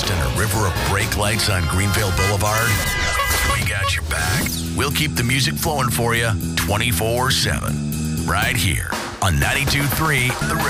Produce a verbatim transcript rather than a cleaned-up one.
dust and a river of brake lights on Greenville Boulevard? We got your back. We'll keep the music flowing for you twenty-four seven. Right here on ninety-two point three The River.